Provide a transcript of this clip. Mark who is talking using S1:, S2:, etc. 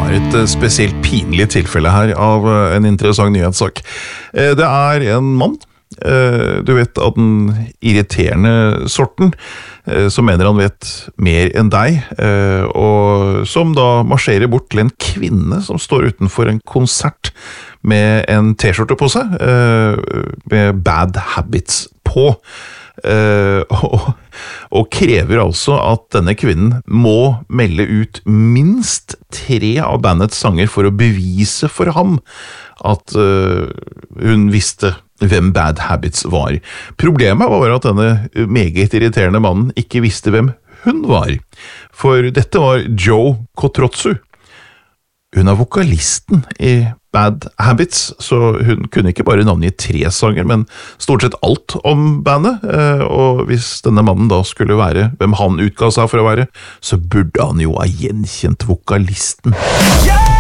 S1: har et spesielt pinlig tilfelle her av en interessant nyhetssak. Det en mann, du vet av den irriterende sorten, som mener han vet mer enn deg, og som da marsjerer bort til en kvinne som står utenfor en konsert med en t-skjorte på seg, med Bad Habits på. Og krever altså at denne kvinnen må melde ut minst 3 av bandets sanger for å bevise for ham at hun visste hvem Bad Habits var. Problemet var at denne meget irriterende mannen ikke visste hvem hun var, for dette var Joe Kotrotsu. Hun vokalisten i Bad Habits, så hun kunne ikke bare navngi 3 sanger, men stort sett alt om bandet, og hvis denne mannen da skulle være hvem han utga seg for å være, så burde han jo ha gjenkjent vokalisten. Yeah!